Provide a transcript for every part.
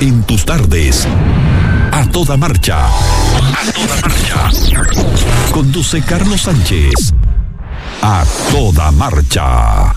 En tus tardes, a toda marcha. A toda marcha. Conduce Carlos Sánchez. A toda marcha.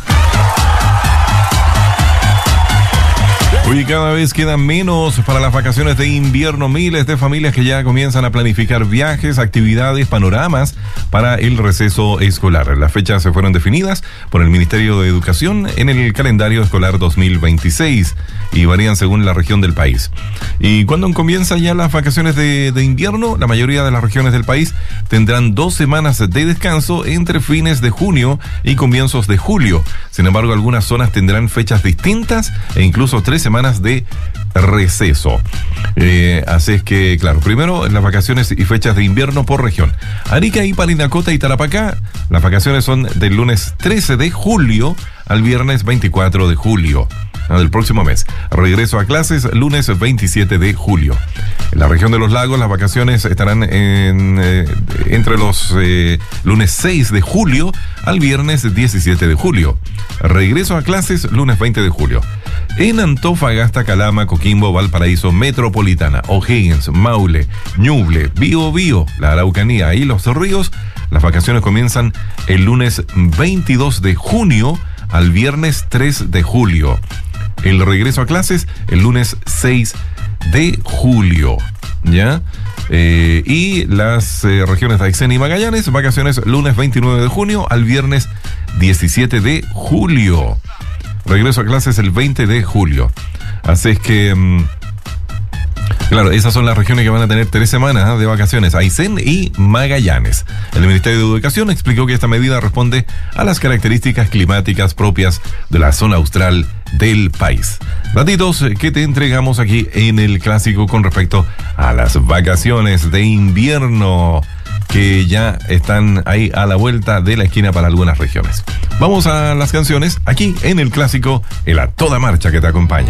Hoy cada vez quedan menos para las vacaciones de invierno. Miles de familias que ya comienzan a planificar viajes, actividades, panoramas para el receso escolar. Las fechas se fueron definidas por el Ministerio de Educación en el calendario escolar 2026 y varían según la región del país. Y cuando comienzan ya las vacaciones de invierno, la mayoría de las regiones del país tendrán 2 semanas de descanso entre fines de junio y comienzos de julio. Sin embargo, algunas zonas tendrán fechas distintas e incluso 3 semanas de receso. Así es que, claro, primero las vacaciones y fechas de invierno por región. Arica y Parinacota y Tarapacá, las vacaciones son del lunes 13 de julio al viernes 24 de julio del próximo mes. Regreso a clases lunes 27 de julio. En la región de los lagos las vacaciones estarán entre los lunes 6 de julio al viernes 17 de julio. Regreso a clases lunes 20 de julio. En Antofagasta, Calama, Coquimbo, Valparaíso, Metropolitana, O'Higgins, Maule, Ñuble, Biobío, la Araucanía y Los Ríos, las vacaciones comienzan el lunes 22 de junio al viernes 3 de julio. El regreso a clases el lunes 6 de julio, ¿ya? Y las regiones de Aysén y Magallanes, vacaciones lunes 29 de junio al viernes 17 de julio. Regreso a clases el 20 de julio. Así es que, claro, esas son las regiones que van a tener 3 semanas de vacaciones, Aysén y Magallanes. El Ministerio de Educación explicó que esta medida responde a las características climáticas propias de la zona austral del país. Datitos que te entregamos aquí en el clásico con respecto a las vacaciones de invierno que ya están ahí a la vuelta de la esquina para algunas regiones. Vamos a las canciones aquí en el clásico, el A Toda Marcha que te acompaña.